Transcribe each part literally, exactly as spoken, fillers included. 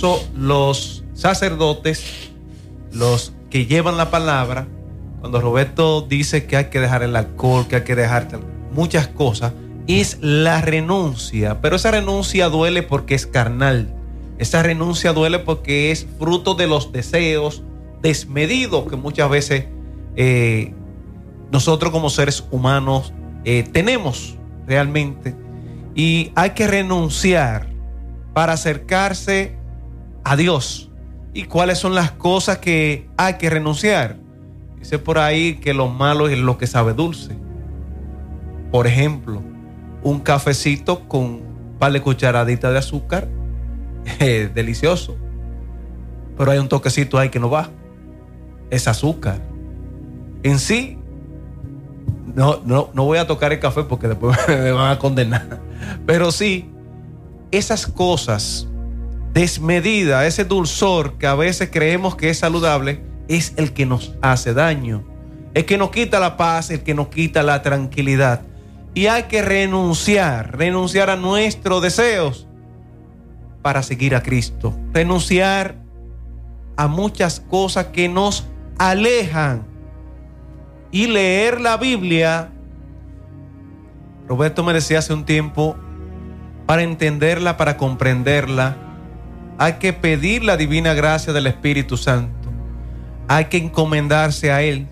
incluso los sacerdotes, los que llevan la palabra, cuando Roberto dice que hay que dejar el alcohol, que hay que dejar muchas cosas, es la renuncia. Pero esa renuncia duele porque es carnal. Esa renuncia duele porque es fruto de los deseos desmedidos que muchas veces eh, nosotros como seres humanos eh, tenemos realmente. Y hay que renunciar para acercarse a Dios. ¿Y cuáles son las cosas que hay que renunciar? Dice por ahí que lo malo es lo que sabe dulce. Por ejemplo, un cafecito con un par de cucharaditas de azúcar, eh, delicioso. Pero hay un toquecito ahí que no va. Es azúcar. En sí, no, no, no voy a tocar el café porque después me van a condenar. Pero sí, esas cosas desmedidas, ese dulzor que a veces creemos que es saludable, es el que nos hace daño. El que nos quita la paz, el que nos quita la tranquilidad. Y hay que renunciar, renunciar a nuestros deseos para seguir a Cristo. Renunciar a muchas cosas que nos alejan. Y leer la Biblia. Roberto me decía hace un tiempo, para entenderla, para comprenderla, hay que pedir la divina gracia del Espíritu Santo. Hay que encomendarse a Él.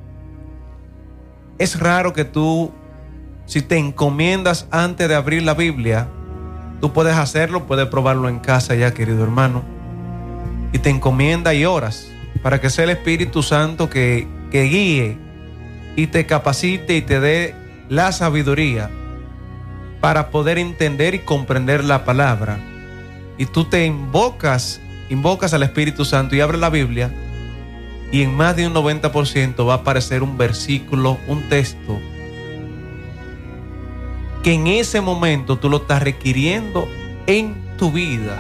Es raro que tú, si te encomiendas antes de abrir la Biblia, tú puedes hacerlo, puedes probarlo en casa ya, querido hermano, y te encomiendas y oras para que sea el Espíritu Santo que, que guíe y te capacite y te dé la sabiduría para poder entender y comprender la palabra. Y tú te invocas, invocas al Espíritu Santo y abres la Biblia, y en más de un noventa por ciento va a aparecer un versículo, un texto, que en ese momento tú lo estás requiriendo en tu vida.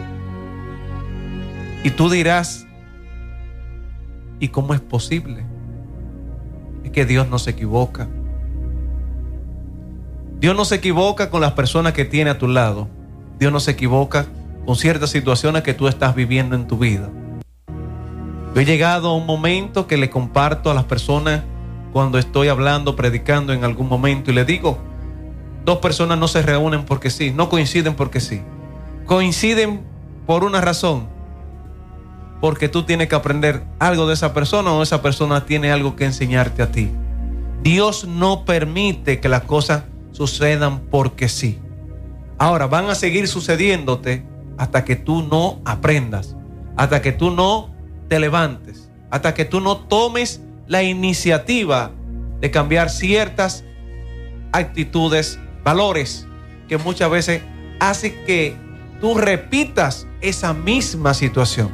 Y tú dirás, ¿y cómo es posible? Es que Dios no se equivoca. Dios no se equivoca con las personas que tiene a tu lado. Dios no se equivoca con ciertas situaciones que tú estás viviendo en tu vida. Yo he llegado a un momento que le comparto a las personas cuando estoy hablando, predicando en algún momento, y le digo, dos personas no se reúnen porque sí, no coinciden porque sí. Coinciden por una razón, porque tú tienes que aprender algo de esa persona o esa persona tiene algo que enseñarte a ti. Dios no permite que las cosas sucedan porque sí. Ahora van a seguir sucediéndote hasta que tú no aprendas, hasta que tú no te levantes, hasta que tú no tomes la iniciativa de cambiar ciertas actitudes, valores que muchas veces hacen que tú repitas esa misma situación.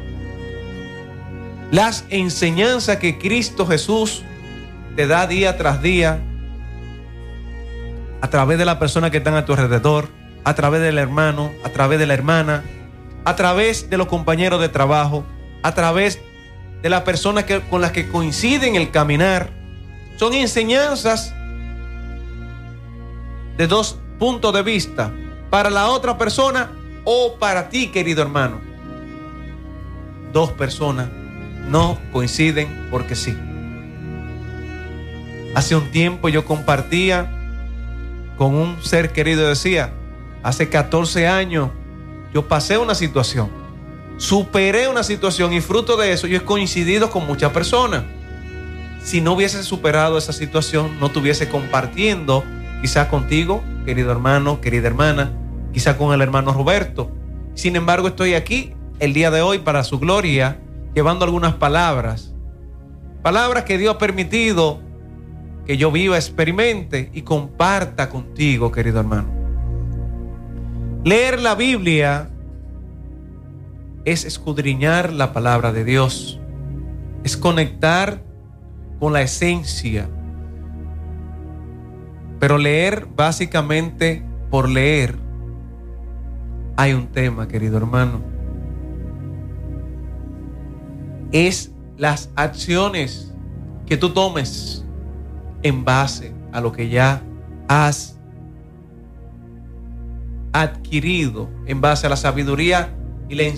Las enseñanzas que Cristo Jesús te da día tras día, a través de las personas que están a tu alrededor, a través del hermano, a través de la hermana, a través de los compañeros de trabajo, a través de las personas que, con las que coinciden el caminar, son enseñanzas de dos puntos de vista, para la otra persona o para ti, querido hermano. Dos personas no coinciden porque sí. Hace un tiempo yo compartía con un ser querido, decía, hace catorce años yo pasé una situación, superé una situación, y fruto de eso yo he coincidido con muchas personas. Si no hubiese superado esa situación, no estuviese compartiendo quizás contigo, querido hermano, querida hermana, quizás con el hermano Roberto. Sin embargo, estoy aquí el día de hoy para su gloria, llevando algunas palabras, palabras que Dios ha permitido que yo viva, experimente y comparta contigo, querido hermano. Leer la Biblia es escudriñar la palabra de Dios, es conectar con la esencia. Pero leer básicamente por leer, hay un tema, querido hermano, es las acciones que tú tomes en base a lo que ya has adquirido, en base a la sabiduría y la